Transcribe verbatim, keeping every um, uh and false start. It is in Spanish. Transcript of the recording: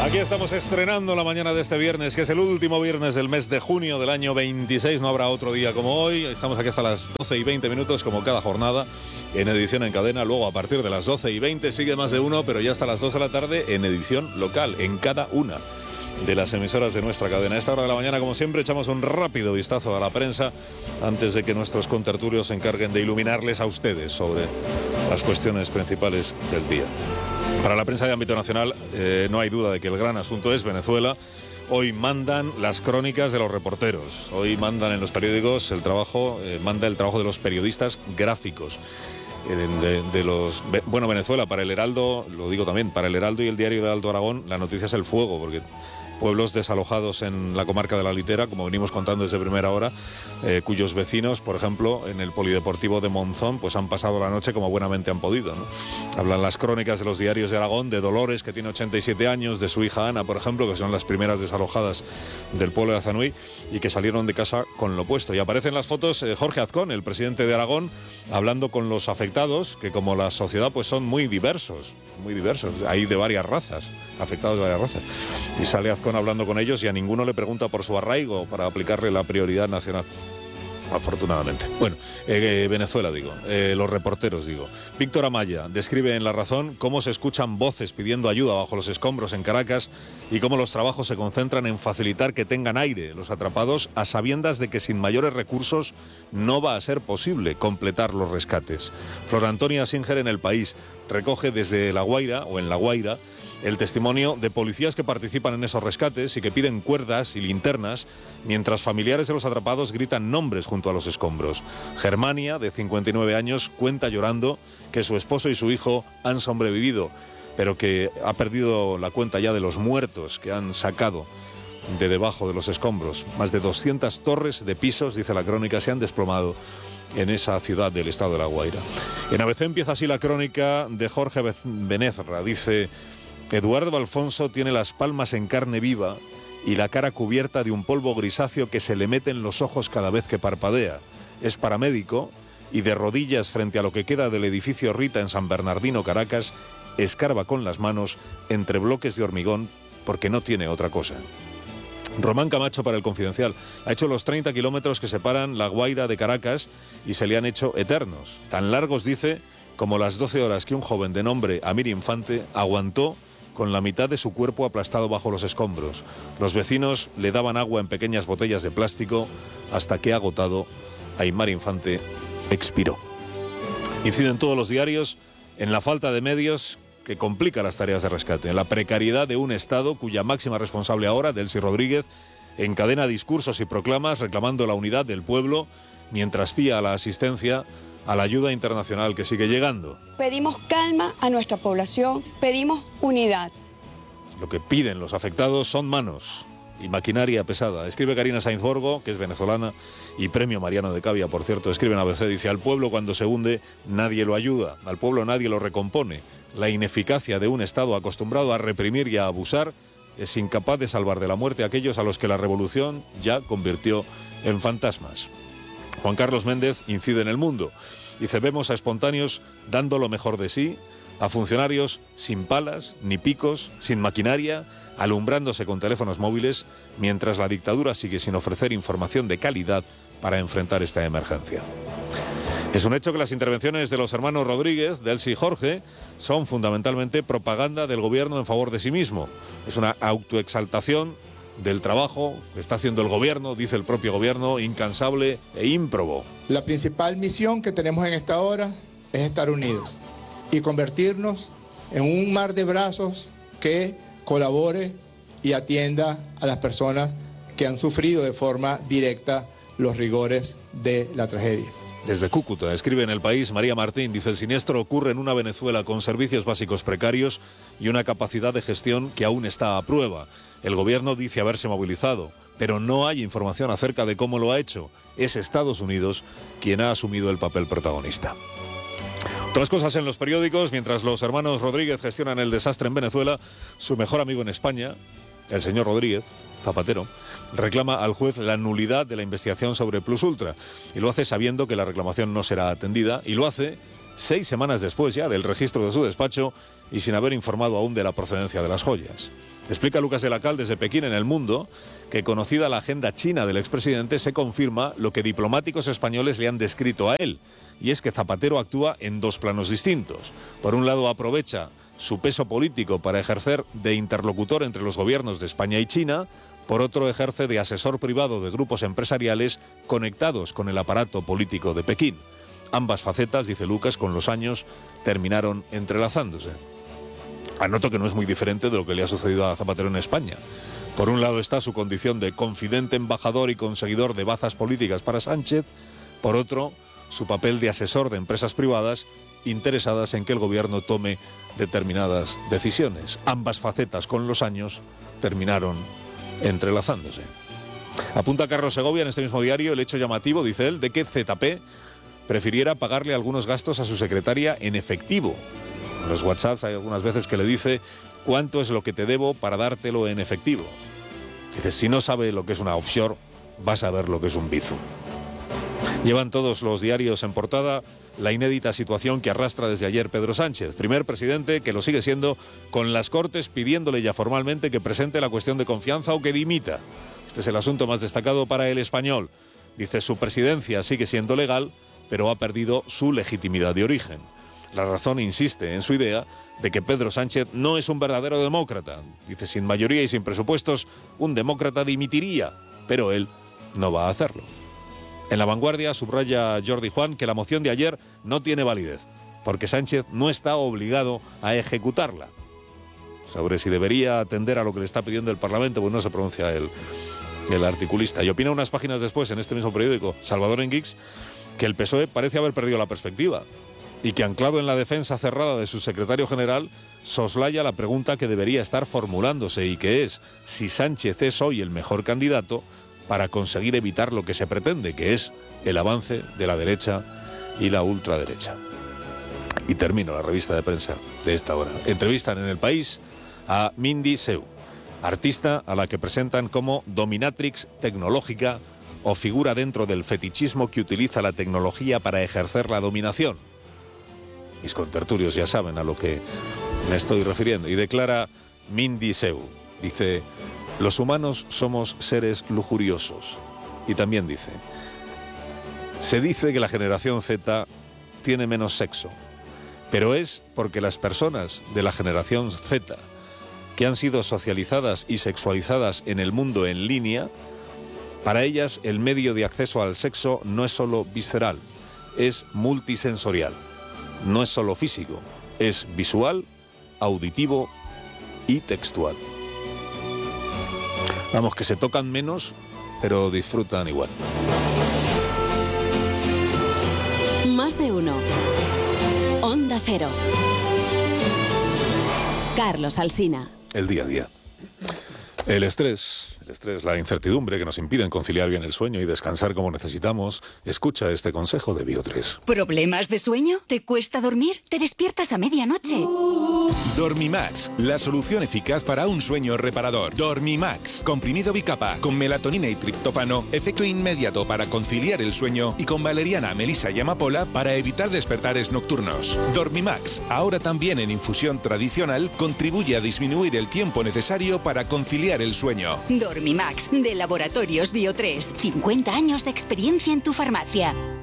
Aquí estamos estrenando la mañana de este viernes, que es el último viernes del mes de junio del año veintiséis. No habrá otro día como hoy. Estamos aquí hasta las doce y veinte minutos, como cada jornada, en edición en cadena. Luego, a partir de las doce y veinte, sigue Más de Uno, pero ya hasta las dos de la tarde en edición local, en cada una de las emisoras de nuestra cadena. A esta hora de la mañana, como siempre, echamos un rápido vistazo a la prensa antes de que nuestros contertulios se encarguen de iluminarles a ustedes sobre las cuestiones principales del día. Para la prensa de ámbito nacional, eh, no hay duda de que el gran asunto es Venezuela. Hoy mandan las crónicas de los reporteros. Hoy mandan en los periódicos el trabajo, eh, manda el trabajo de los periodistas gráficos. Eh, de, de los bueno, Venezuela, para el Heraldo, lo digo también, para el Heraldo y el Diario de Alto Aragón, la noticia es el fuego, porque pueblos desalojados en la comarca de la Litera, como venimos contando desde primera hora, eh, cuyos vecinos, por ejemplo, en el polideportivo de Monzón, pues han pasado la noche como buenamente han podido, ¿no? Hablan las crónicas de los diarios de Aragón de Dolores, que tiene ochenta y siete años, de su hija Ana, por ejemplo, que son las primeras desalojadas del pueblo de Azanui y que salieron de casa con lo puesto. Y aparecen las fotos eh, Jorge Azcón, el presidente de Aragón, hablando con los afectados, que como la sociedad pues son muy diversos, muy diversos, hay de varias razas, afectados de varias razas. Y sale Azcón hablando con ellos y a ninguno le pregunta por su arraigo para aplicarle la prioridad nacional. Afortunadamente. Bueno, eh, Venezuela, digo, eh, los reporteros, digo. Víctor Amaya describe en La Razón cómo se escuchan voces pidiendo ayuda bajo los escombros en Caracas y cómo los trabajos se concentran en facilitar que tengan aire los atrapados, a sabiendas de que sin mayores recursos no va a ser posible completar los rescates. Flor Antonia Singer en El País recoge desde La Guaira, o en La Guaira, el testimonio de policías que participan en esos rescates y que piden cuerdas y linternas, mientras familiares de los atrapados gritan nombres junto a los escombros. Germania, de cincuenta y nueve años, cuenta llorando que su esposo y su hijo han sobrevivido, pero que ha perdido la cuenta ya de los muertos que han sacado de debajo de los escombros. Más de doscientas torres de pisos, dice la crónica, se han desplomado en esa ciudad del estado de La Guaira. En A B C empieza así la crónica de Jorge Benezra. Dice: Eduardo Alfonso tiene las palmas en carne viva y la cara cubierta de un polvo grisáceo que se le mete en los ojos cada vez que parpadea. Es paramédico y, de rodillas frente a lo que queda del edificio Rita en San Bernardino, Caracas, escarba con las manos entre bloques de hormigón porque no tiene otra cosa. Román Camacho para El Confidencial ha hecho los treinta kilómetros que separan La Guaira de Caracas y se le han hecho eternos. Tan largos, dice, como las doce horas que un joven de nombre Amir Infante aguantó con la mitad de su cuerpo aplastado bajo los escombros. Los vecinos le daban agua en pequeñas botellas de plástico hasta que, agotado, Aimar Infante expiró. Inciden todos los diarios en la falta de medios que complica las tareas de rescate, en la precariedad de un Estado cuya máxima responsable ahora, Delcy Rodríguez, encadena discursos y proclamas reclamando la unidad del pueblo, mientras fía a la asistencia a la ayuda internacional que sigue llegando. Pedimos calma a nuestra población, pedimos unidad. Lo que piden los afectados son manos y maquinaria pesada. Escribe Karina Sainz Borgo, que es venezolana y premio Mariano de Cavia, por cierto. Escribe en A B C, dice: al pueblo cuando se hunde nadie lo ayuda, al pueblo nadie lo recompone. La ineficacia de un Estado acostumbrado a reprimir y a abusar es incapaz de salvar de la muerte a aquellos a los que la revolución ya convirtió en fantasmas. Juan Carlos Méndez incide en El Mundo. Dice: vemos a espontáneos dando lo mejor de sí, a funcionarios sin palas ni picos, sin maquinaria, alumbrándose con teléfonos móviles, mientras la dictadura sigue sin ofrecer información de calidad para enfrentar esta emergencia. Es un hecho que las intervenciones de los hermanos Rodríguez, Delcy y Jorge, son fundamentalmente propaganda del gobierno en favor de sí mismo. Es una autoexaltación del trabajo que está haciendo el gobierno, dice el propio gobierno, incansable e ímprobo. La principal misión que tenemos en esta hora es estar unidos y convertirnos en un mar de brazos que colabore y atienda a las personas que han sufrido de forma directa los rigores de la tragedia. Desde Cúcuta, escribe en El País María Martín, dice: el siniestro ocurre en una Venezuela con servicios básicos precarios y una capacidad de gestión que aún está a prueba. El gobierno dice haberse movilizado, pero no hay información acerca de cómo lo ha hecho. Es Estados Unidos quien ha asumido el papel protagonista. Otras cosas en los periódicos: mientras los hermanos Rodríguez gestionan el desastre en Venezuela, su mejor amigo en España, el señor Rodríguez, Zapatero, reclama al juez la nulidad de la investigación sobre Plus Ultra, y lo hace sabiendo que la reclamación no será atendida, y lo hace seis semanas después ya del registro de su despacho y sin haber informado aún de la procedencia de las joyas. Explica Lucas de la Cal desde Pekín en El Mundo que, conocida la agenda china del expresidente, se confirma lo que diplomáticos españoles le han descrito a él, y es que Zapatero actúa en dos planos distintos. Por un lado, aprovecha su peso político para ejercer de interlocutor entre los gobiernos de España y China. Por otro, ejerce de asesor privado de grupos empresariales conectados con el aparato político de Pekín. Ambas facetas, dice Lucas, con los años terminaron entrelazándose. Anoto que no es muy diferente de lo que le ha sucedido a Zapatero en España. Por un lado está su condición de confidente embajador y conseguidor de bazas políticas para Sánchez. Por otro, su papel de asesor de empresas privadas interesadas en que el gobierno tome determinadas decisiones. Ambas facetas con los años terminaron entrelazándose. Apunta Carlos Segovia en este mismo diario el hecho llamativo, dice él, de que Z P prefiriera pagarle algunos gastos a su secretaria en efectivo. En los WhatsApps hay algunas veces que le dice cuánto es lo que te debo para dártelo en efectivo. Dice, si no sabe lo que es una offshore, vas a ver lo que es un bizum. Llevan todos los diarios en portada la inédita situación que arrastra desde ayer Pedro Sánchez, primer presidente que lo sigue siendo, con las Cortes pidiéndole ya formalmente que presente la cuestión de confianza o que dimita. Este es el asunto más destacado para El Español. Dice, su presidencia sigue siendo legal, pero ha perdido su legitimidad de origen. La Razón insiste en su idea de que Pedro Sánchez no es un verdadero demócrata. Dice, sin mayoría y sin presupuestos, un demócrata dimitiría, pero él no va a hacerlo. En La Vanguardia subraya Jordi Juan que la moción de ayer no tiene validez, porque Sánchez no está obligado a ejecutarla. Sobre si debería atender a lo que le está pidiendo el Parlamento, pues no se pronuncia el, el articulista. Y opina unas páginas después en este mismo periódico, Salvador Enguix, que el P S O E parece haber perdido la perspectiva y que, anclado en la defensa cerrada de su secretario general, soslaya la pregunta que debería estar formulándose, y que es si Sánchez es hoy el mejor candidato para conseguir evitar lo que se pretende, que es el avance de la derecha y la ultraderecha. Y termino la revista de prensa de esta hora. Entrevistan en El País a Mindy Seu, artista a la que presentan como dominatrix tecnológica o figura dentro del fetichismo que utiliza la tecnología para ejercer la dominación. Mis contertulios ya saben a lo que me estoy refiriendo. Y declara Mindy Seu, dice, los humanos somos seres lujuriosos. Y también dice, se dice que la generación Z tiene menos sexo, pero es porque las personas de la generación Z, que han sido socializadas y sexualizadas en el mundo en línea, para ellas el medio de acceso al sexo no es solo visceral, es multisensorial. No es solo físico, es visual, auditivo y textual. Vamos, que se tocan menos, pero disfrutan igual. Más de uno. Onda Cero. Carlos Alsina. El día a día. El estrés, el estrés, la incertidumbre que nos impiden conciliar bien el sueño y descansar como necesitamos. Escucha este consejo de Bio tres. ¿Problemas de sueño? ¿Te cuesta dormir? ¿Te despiertas a medianoche? Dormimax, la solución eficaz para un sueño reparador. Dormimax, comprimido bicapa, con melatonina y triptófano, efecto inmediato para conciliar el sueño, y con valeriana, melisa y amapola para evitar despertares nocturnos. Dormimax, ahora también en infusión tradicional, contribuye a disminuir el tiempo necesario para conciliar el sueño. Dormimax, de Laboratorios Bio tres. cincuenta años de experiencia en tu farmacia.